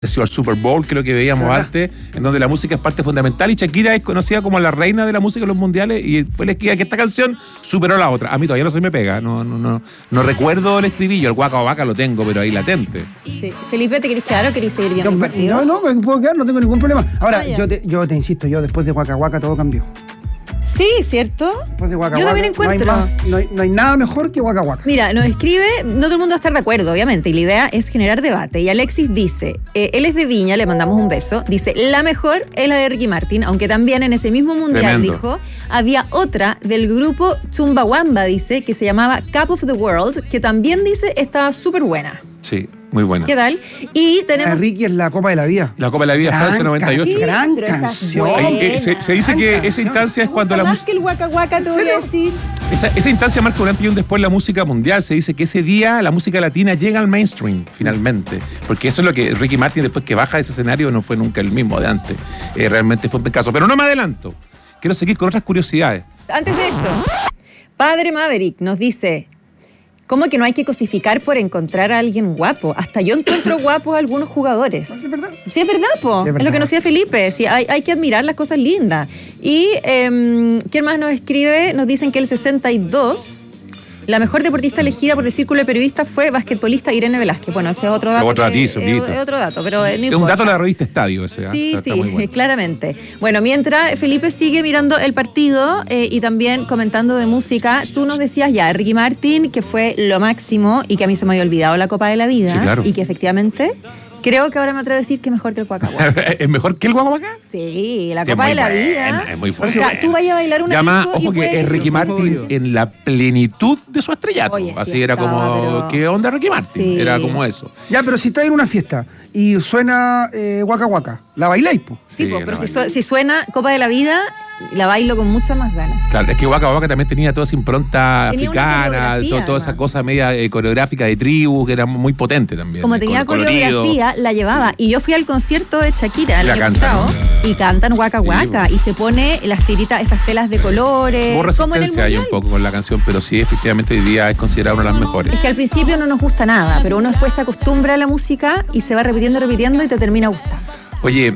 al Super Bowl, que es lo que veíamos antes, en donde la música es parte fundamental y Shakira es conocida como la reina de la música en los mundiales y fue elegida que esta canción superó a la otra. A mí todavía no se me pega, no recuerdo el estribillo, el Waka Waka lo tengo, pero ahí latente. Sí. Felipe, ¿te querés quedar o querés seguir viendo el partido? No, me puedo quedar, no tengo ningún problema. Ahora, yo te insisto, después de Waka Waka todo cambió. Sí, ¿cierto? Después de Waka Yo Waka, también encuentro. No hay nada mejor que Waka Waka. Mira, nos escribe, no todo el mundo va a estar de acuerdo, obviamente, y la idea es generar debate. Y Alexis dice, él es de Viña, le mandamos un beso, dice, la mejor es la de Ricky Martin, aunque también en ese mismo mundial, dijo, había otra del grupo Chumbawamba, dice, que se llamaba Cup of the World, que también dice estaba súper buena. Sí, muy buena. ¿Qué tal? Y tenemos... Ricky es la Copa de la Vida. La Copa de la Vida, Francia 98. Gran canción. Se dice que esa instancia es cuando la música... Más que el Waka Waka, te voy a decir. Esa instancia marca un antes y un después la música mundial. Se dice que ese día la música latina llega al mainstream, finalmente. Porque eso es lo que Ricky Martin, después que baja de ese escenario, no fue nunca el mismo de antes. Realmente fue un caso. Pero no me adelanto. Quiero seguir con otras curiosidades. Antes de eso, Padre Maverick nos dice... ¿Cómo que no hay que cosificar por encontrar a alguien guapo? Hasta yo encuentro guapos a algunos jugadores. ¿Es verdad? Sí, es verdad, po. Es lo que nos decía Felipe. Sí, hay que admirar las cosas lindas. Y, ¿quién más nos escribe? Nos dicen que el 62... La mejor deportista elegida por el Círculo de Periodistas fue basquetbolista Irene Velázquez. Bueno, ese es otro dato. Es otro dato, pero no importa. Es un dato de la revista Estadio ese. Sí, está muy bueno. Claramente. Bueno, mientras Felipe sigue mirando el partido y también comentando de música, tú nos decías ya, Ricky Martin, que fue lo máximo y que a mí se me había olvidado la Copa de la Vida. Sí, claro. Y que efectivamente... Creo que ahora me atrevo a decir que es mejor que el Waka Waka. ¿Es mejor que el Waka Waka? Sí, la Copa de la Vida. Es muy fuerte. O sea, tú vayas a bailar una llama, disco ojo y que es Ricky Martin en la plenitud de su estrellato. Oye, así sí era estaba, como, pero... ¿qué onda Ricky Martin? Sí. Era como eso. Ya, pero si estás en una fiesta y suena Waka Waka, ¿la bailáis, po? Sí, pero si suena Copa de la Vida, la bailo con muchas más ganas. Claro, es que Waka Waka también tenía toda esa impronta africana, toda esa cosa media coreográfica de tribu, que era muy potente también. Como tenía coreografía, la llevaba. Y yo fui al concierto de Shakira el año pasado y cantan Waka Waka. Y se pone las tiritas, esas telas de colores. Hubo resistencia ahí un poco con la canción, pero sí, efectivamente hoy día es considerada una de las mejores. Es que al principio no nos gusta nada, pero uno después se acostumbra a la música y se va repitiendo y te termina gustando. Oye,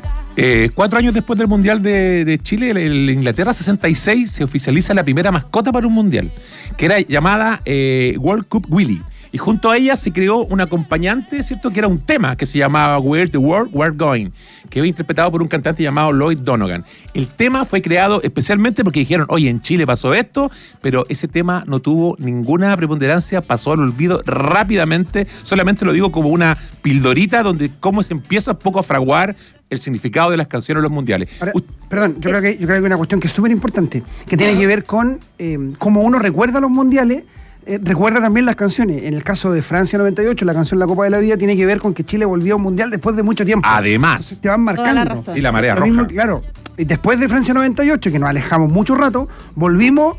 4 años después del Mundial de Chile, en Inglaterra 66, se oficializa la primera mascota para un Mundial, que era llamada World Cup Willy. Y junto a ella se creó un acompañante, ¿cierto? Que era un tema que se llamaba Where the World We're Going, que fue interpretado por un cantante llamado Lloyd Donegan. El tema fue creado especialmente porque dijeron, oye, en Chile pasó esto, pero ese tema no tuvo ninguna preponderancia, pasó al olvido rápidamente. Solamente lo digo como una pildorita donde cómo se empieza un poco a fraguar el significado de las canciones en los mundiales. Ahora, perdón, yo creo que hay una cuestión que es súper importante, que tiene que ver con cómo uno recuerda los mundiales. Recuerda también las canciones. En el caso de Francia 98, la canción La Copa de la Vida tiene que ver con que Chile volvió a un mundial después de mucho tiempo. Además. Entonces te van marcando. Toda la razón. Y la marea roja. Mismo, claro. Y después de Francia 98, que nos alejamos mucho rato, volvimos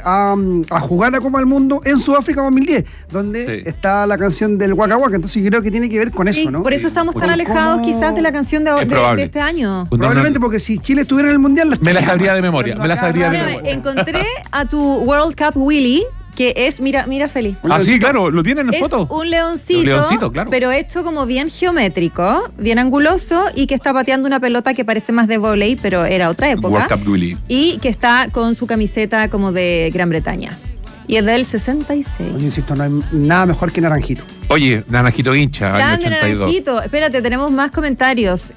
a jugar la Copa del Mundo en Sudáfrica 2010, donde está la canción del Waka Waka. Entonces yo creo que tiene que ver con eso, ¿no? Por eso estamos tan alejados quizás de la canción de este año. Probablemente porque si Chile estuviera en el mundial... Me la sabría de memoria. Encontré a tu World Cup Willy, que es, mira Feli. Sí, claro, lo tienen en foto. Es un leoncito, claro. Pero hecho como bien geométrico, bien anguloso, y que está pateando una pelota que parece más de vóley, pero era otra época. World Cup Willy. Y que está con su camiseta como de Gran Bretaña. Y es del 66. Oye, insisto, no hay nada mejor que Naranjito. Oye, Naranjito hincha, año 82. Naranjito, espérate, tenemos más comentarios.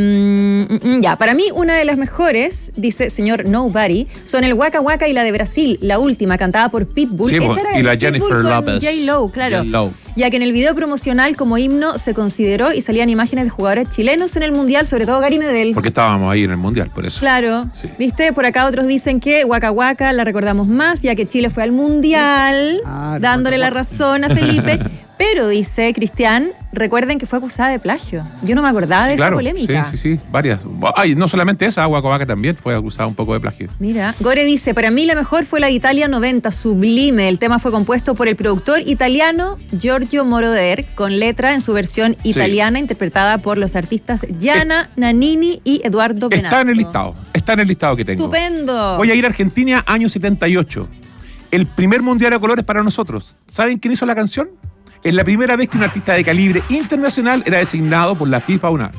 Ya, para mí una de las mejores, dice señor Nobody, son el Waka Waka y la de Brasil, la última, cantada por Pitbull. Sí, esa era y la Pitbull Jennifer con Lopez. J-Lo, claro. J-Lo. Ya que en el video promocional como himno se consideró y salían imágenes de jugadores chilenos en el Mundial, sobre todo Gary Medel. Porque estábamos ahí en el Mundial, por eso. Claro, sí. ¿Viste? Por acá otros dicen que Waka Waka la recordamos más, ya que Chile fue al Mundial, dándole la razón a Felipe. Pero, dice Cristian, recuerden que fue acusada de plagio. Yo no me acordaba de esa polémica. Sí, varias. Ay, no solamente esa, Waka Waka también fue acusada un poco de plagio. Mira, Gore dice, para mí la mejor fue la de Italia 90, sublime. El tema fue compuesto por el productor italiano Giorgio Moroder, con letra en su versión italiana, interpretada por los artistas Gianna Nannini y Eduardo Benazzo. Está en el listado que tengo. ¡Estupendo! Voy a ir a Argentina, año 78. El primer mundial de colores para nosotros. ¿Saben quién hizo la canción? Es la primera vez que un artista de calibre internacional era designado por la FIFA a una